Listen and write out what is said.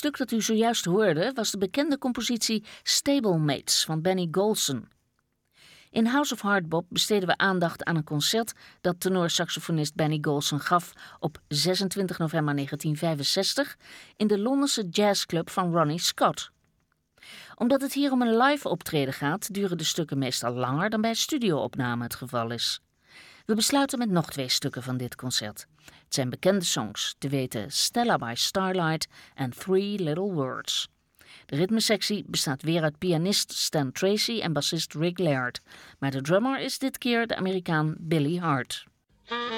stuk dat u zojuist hoorde was de bekende compositie Stablemates van Benny Golson. In House of Hardbop besteden we aandacht aan een concert dat tenorsaxofonist Benny Golson gaf op 26 november 1965 in de Londense jazzclub van Ronnie Scott. Omdat het hier om een live optreden gaat, duren de stukken meestal langer dan bij studioopname het geval is. We besluiten met nog 2 stukken van dit concert. Het zijn bekende songs, te weten Stella by Starlight en Three Little Words. De ritmesectie bestaat weer uit pianist Stan Tracy en bassist Rick Laird, maar de drummer is dit keer de Amerikaan Billy Hart.